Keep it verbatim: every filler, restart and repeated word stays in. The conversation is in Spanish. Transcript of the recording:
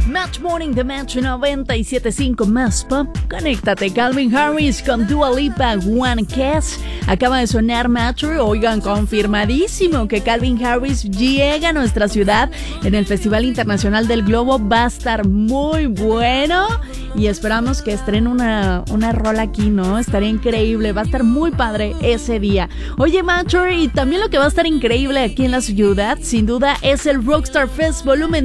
Match Morning de Match noventa y siete punto cinco más pop. Conéctate, Calvin Harris con Dua Lipa, One Kiss. Acaba de sonar Match. Oigan, confirmadísimo que Calvin Harris llega a nuestra ciudad en el Festival Internacional del Globo. Va a estar muy bueno y esperamos que estrene una, una rola aquí, ¿no? Estaría increíble, va a estar muy padre ese día. Oye, Match, y también lo que va a estar increíble aquí en la ciudad, sin duda, es el Rockstar Fest Volumen